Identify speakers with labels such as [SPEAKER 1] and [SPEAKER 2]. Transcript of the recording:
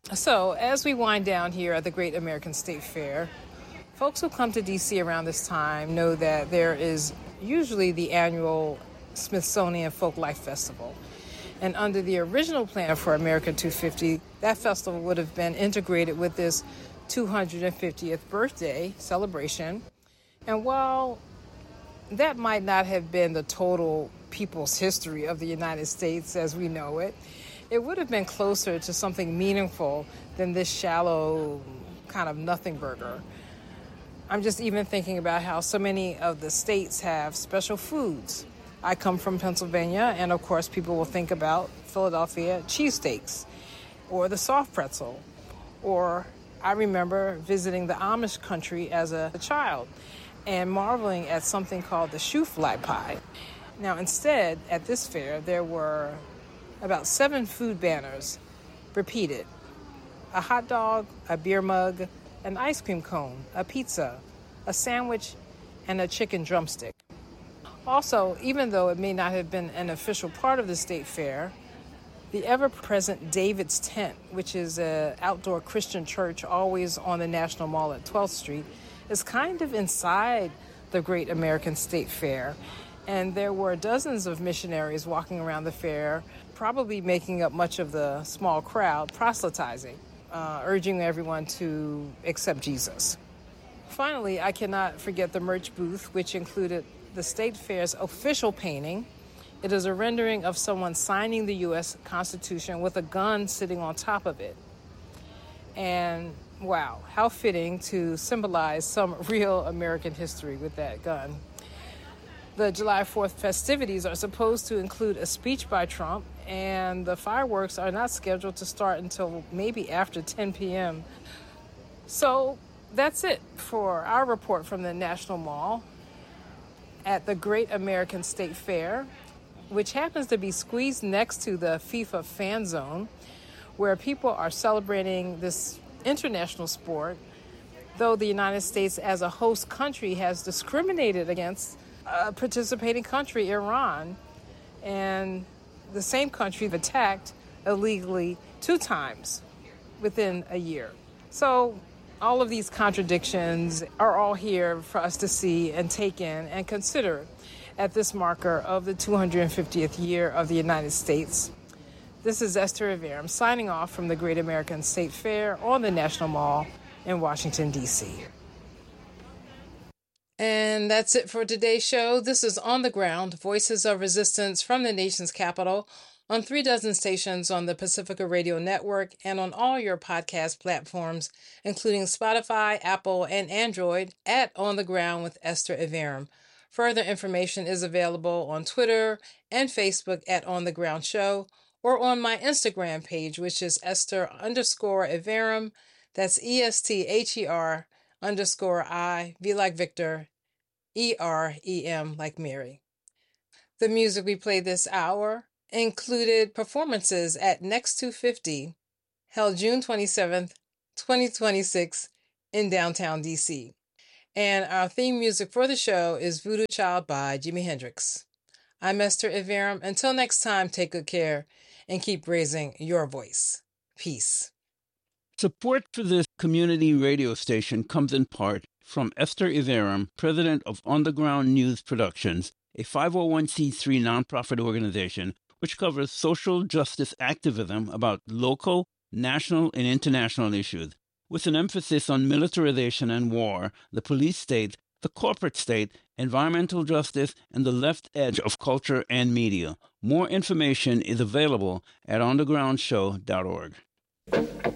[SPEAKER 1] So, as we wind down here at the Great American State Fair, folks who come to D.C. around this time know that there is usually the annual Smithsonian Folklife Festival. And under the original plan for America 250, that festival would have been integrated with this 250th birthday celebration. And while that might not have been the total people's history of the United States as we know it, it would have been closer to something meaningful than this shallow kind of nothing burger. I'm just even thinking about how so many of the states have special foods. I come from Pennsylvania, and of course people will think about Philadelphia cheesesteaks or the soft pretzel. Or I remember visiting the Amish country as a child and marveling at something called the shoofly pie. Now instead, at this fair, there were about 7 food banners repeated: a hot dog, a beer mug, an ice cream cone, a pizza, a sandwich, and a chicken drumstick. Also, even though it may not have been an official part of the state fair, the ever-present David's Tent, which is an outdoor Christian church always on the National Mall at 12th Street, is kind of inside the Great American State Fair. And there were dozens of missionaries walking around the fair, probably making up much of the small crowd, proselytizing, urging everyone to accept Jesus. Finally, I cannot forget the merch booth, which included the State Fair's official painting. It is a rendering of someone signing the U.S. Constitution with a gun sitting on top of it. And wow, how fitting to symbolize some real American history with that gun. The July 4th festivities are supposed to include a speech by Trump, and the fireworks are not scheduled to start until maybe after 10 p.m. So that's it for our report from the National Mall at the Great American State Fair, which happens to be squeezed next to the FIFA Fan Zone, where people are celebrating this international sport, though the United States as a host country has discriminated against a participating country, Iran, and the same country attacked illegally 2 times within a year. So all of these contradictions are all here for us to see and take in and consider at this marker of the 250th year of the United States. This is Esther Iverem signing off from the Great American State Fair on the National Mall in Washington, D.C. And that's it for today's show. This is On the Ground, Voices of Resistance from the nation's capital, on 36 stations on the Pacifica Radio Network and on all your podcast platforms, including Spotify, Apple, and Android, at On the Ground with Esther Iverem. Further information is available on Twitter and Facebook at On the Ground Show, or on my Instagram page, which is Esther_Iverem. That's ESTHER_I, V like Victor, EREM like Mary. The music we played this hour included performances at Next 250, held June 27th, 2026 in downtown DC. And our theme music for the show is Voodoo Child by Jimi Hendrix. I'm Esther Iverem. Until next time, take good care and keep raising your voice. Peace.
[SPEAKER 2] Support for this community radio station comes in part from Esther Iverem, president of On the Ground News Productions, a 501c3 nonprofit organization which covers social justice activism about local, national, and international issues, with an emphasis on militarization and war, the police state, the corporate state, environmental justice, and the left edge of culture and media. More information is available at onthegroundshow.org.